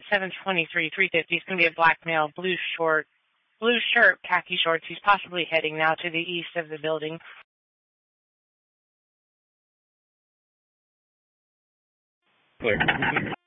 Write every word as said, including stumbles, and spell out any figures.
seven twenty-three, three fifty. It's going to be a black male, blue short, blue shirt, khaki shorts. He's possibly heading now to the east of the building. Clear.